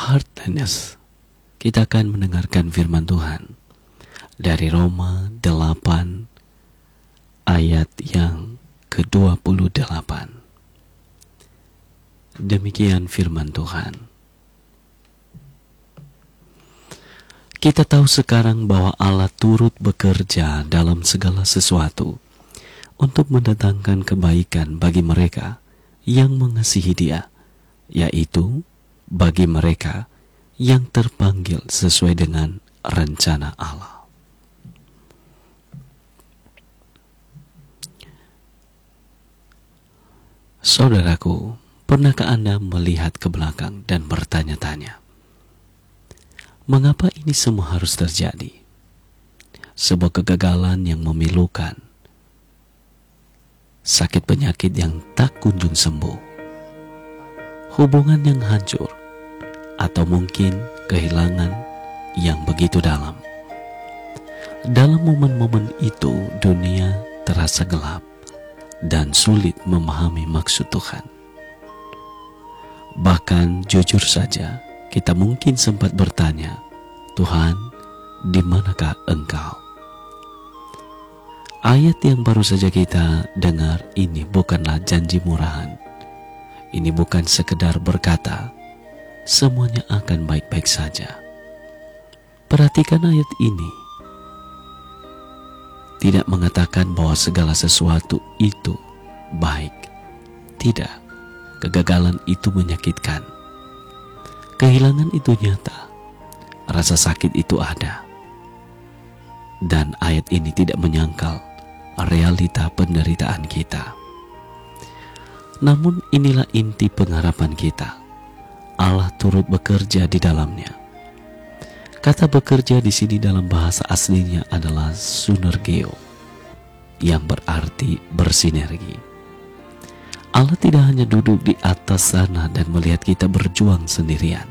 Heartlanders, kita akan mendengarkan firman Tuhan dari Roma 8 ayat yang ke-28. Demikian firman Tuhan. Kita tahu sekarang bahwa Allah turut bekerja dalam segala sesuatu untuk mendatangkan kebaikan bagi mereka yang mengasihi Dia, yaitu bagi mereka yang terpanggil sesuai dengan rencana Allah. Saudaraku, pernahkah Anda melihat ke belakang dan bertanya-tanya, mengapa ini semua harus terjadi? Sebuah kegagalan yang memilukan, sakit penyakit yang tak kunjung sembuh, hubungan yang hancur, atau mungkin kehilangan yang begitu dalam. Dalam momen-momen itu, dunia terasa gelap dan sulit memahami maksud Tuhan. Bahkan jujur saja, kita mungkin sempat bertanya, Tuhan, di manakah Engkau? Ayat yang baru saja kita dengar ini bukanlah janji murahan. Ini bukan sekedar berkata, semuanya akan baik-baik saja. Perhatikan ayat ini. Tidak mengatakan bahwa segala sesuatu itu baik. Tidak, kegagalan itu menyakitkan. Kehilangan itu nyata, rasa sakit itu ada. Dan ayat ini tidak menyangkal realita penderitaan kita. Namun inilah inti pengharapan kita. Allah turut bekerja di dalamnya. Kata bekerja di sini dalam bahasa aslinya adalah sunergeo, yang berarti bersinergi. Allah tidak hanya duduk di atas sana dan melihat kita berjuang sendirian.